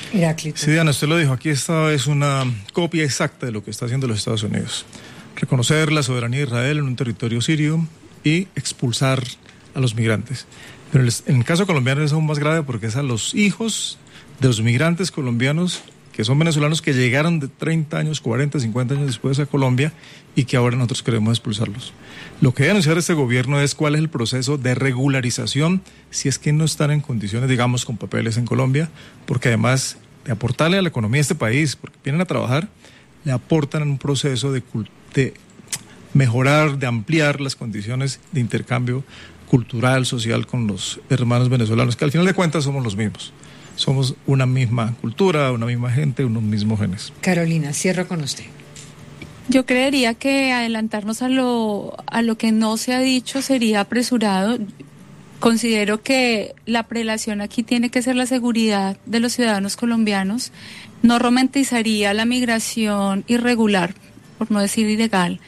Heráclito. Sí, Diana, usted lo dijo, aquí esta es una copia exacta de lo que está haciendo los Estados Unidos. Reconocer la soberanía de Israel en un territorio sirio y expulsar a los migrantes. Pero en el caso colombiano es aún más grave porque es a los hijos de los migrantes colombianos que son venezolanos que llegaron de 30 años, 40, 50 años después a Colombia y que ahora nosotros queremos expulsarlos. Lo que debe anunciar este gobierno es cuál es el proceso de regularización si es que no están en condiciones, digamos, con papeles en Colombia, porque además de aportarle a la economía de este país, porque vienen a trabajar, le aportan en un proceso de mejorar, de ampliar las condiciones de intercambio cultural, social con los hermanos venezolanos, que al final de cuentas somos los mismos. Somos una misma cultura, una misma gente, unos mismos genes. Carolina, cierro con usted. Yo creería que adelantarnos a lo que no se ha dicho sería apresurado. Considero que la prelación aquí tiene que ser la seguridad de los ciudadanos colombianos. No romantizaría la migración irregular, por no decir ilegal,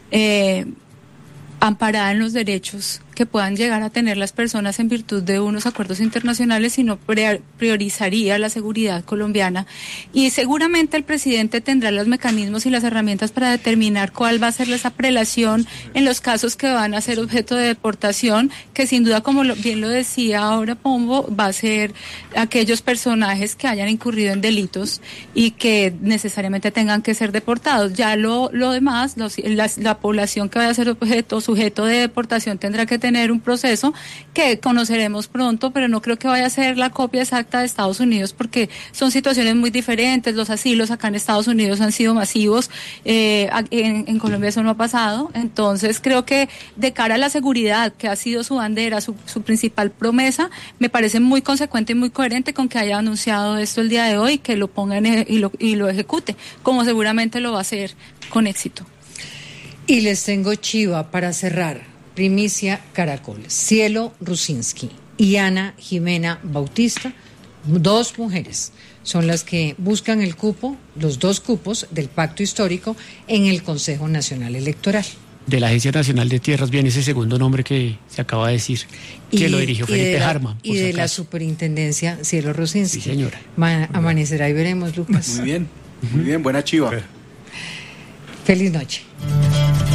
amparada en los derechos que puedan llegar a tener las personas en virtud de unos acuerdos internacionales, sino priorizaría la seguridad colombiana. Y seguramente el presidente tendrá los mecanismos y las herramientas para determinar cuál va a ser esa prelación en los casos que van a ser objeto de deportación, que sin duda, como bien lo decía ahora Pombo, va a ser aquellos personajes que hayan incurrido en delitos y que necesariamente tengan que ser deportados. Ya lo demás, la población que vaya a ser sujeto de deportación tendrá que tener un proceso que conoceremos pronto, pero no creo que vaya a ser la copia exacta de Estados Unidos porque son situaciones muy diferentes. Los asilos acá en Estados Unidos han sido masivos, en Colombia eso no ha pasado. Entonces creo que de cara a la seguridad, que ha sido su bandera, su principal promesa, me parece muy consecuente y muy coherente con que haya anunciado esto el día de hoy, que lo ponga y lo ejecute, como seguramente lo va a hacer con éxito. Y les tengo chiva para cerrar. Primicia Caracol. Cielo Rusinski y Ana Jimena Bautista, 2 mujeres, son las que buscan el cupo, los 2 cupos del pacto histórico en el Consejo Nacional Electoral. De la Agencia Nacional de Tierras viene ese segundo nombre que se acaba de decir, que lo dirigió Felipe Harman. Y de la superintendencia Cielo Rusinski. Sí, señora. Amanecerá y veremos, Lucas. Muy bien, buena chiva. Feliz noche.